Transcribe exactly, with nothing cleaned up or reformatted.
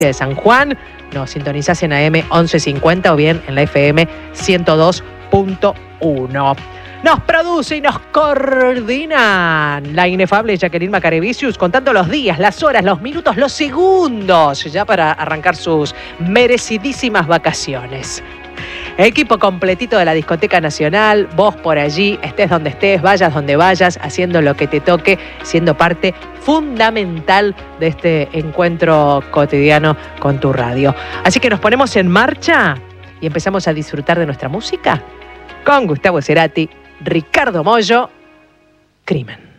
de San Juan, nos sintonizás en A M once cincuenta o bien en la F M ciento dos punto uno. Nos produce y nos coordinan la inefable Jacqueline Macarevicius, contando los días, las horas, los minutos, los segundos, ya para arrancar sus merecidísimas vacaciones. Equipo completito de la Discoteca Nacional, vos por allí, estés donde estés, vayas donde vayas, haciendo lo que te toque, siendo parte fundamental de este encuentro cotidiano con tu radio. Así que nos ponemos en marcha y empezamos a disfrutar de nuestra música con Gustavo Cerati, Ricardo Mollo, Crimen.